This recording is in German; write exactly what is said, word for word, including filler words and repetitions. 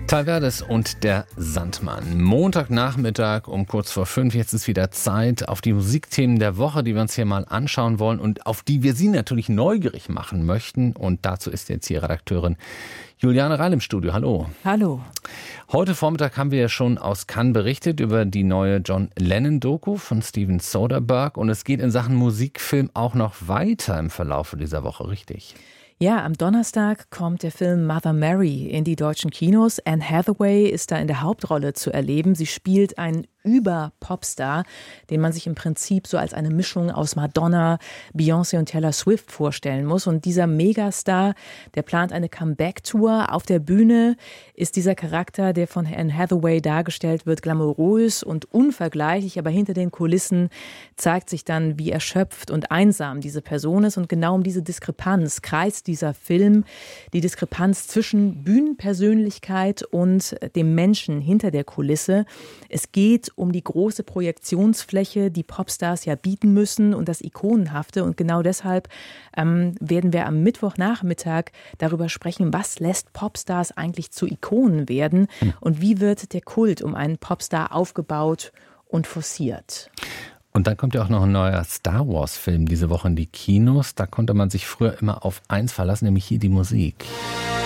Talverdes und der Sandmann. Montagnachmittag um kurz vor fünf. Jetzt ist wieder Zeit auf die Musikthemen der Woche, die wir uns hier mal anschauen wollen und auf die wir Sie natürlich neugierig machen möchten. Und dazu ist jetzt hier Redakteurin Juliane Reil im Studio. Hallo. Hallo. Heute Vormittag haben wir ja schon aus Cannes berichtet über die neue John Lennon-Doku von Steven Soderbergh. Und es geht in Sachen Musikfilm auch noch weiter im Verlauf dieser Woche, richtig? Ja, am Donnerstag kommt der Film Mother Mary in die deutschen Kinos. Anne Hathaway ist da in der Hauptrolle zu erleben. Sie spielt einen Über-Popstar, den man sich im Prinzip so als eine Mischung aus Madonna, Beyoncé und Taylor Swift vorstellen muss. Und dieser Megastar, der plant eine Comeback-Tour. Auf der Bühne ist dieser Charakter, der von Anne Hathaway dargestellt wird, glamourös und unvergleichlich. Aber hinter den Kulissen zeigt sich dann, wie erschöpft und einsam diese Person ist. Und genau um diese Diskrepanz kreist dieser Film, die Diskrepanz zwischen Bühnenpersönlichkeit und dem Menschen hinter der Kulisse. Es geht um die große Projektionsfläche, die Popstars ja bieten müssen und das Ikonenhafte. Und genau deshalb ähm, werden wir am Mittwochnachmittag darüber sprechen, was lässt Popstars eigentlich zu Ikonen werden und wie wird der Kult um einen Popstar aufgebaut und forciert. Und dann kommt ja auch noch ein neuer Star Wars-Film diese Woche in die Kinos. Da konnte man sich früher immer auf eins verlassen, nämlich hier die Musik.